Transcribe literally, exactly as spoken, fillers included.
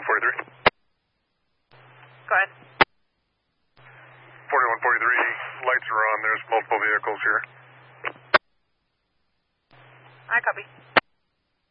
forty-one forty-three. Go ahead. forty-one forty-three, lights are on. There's multiple vehicles here. I copy.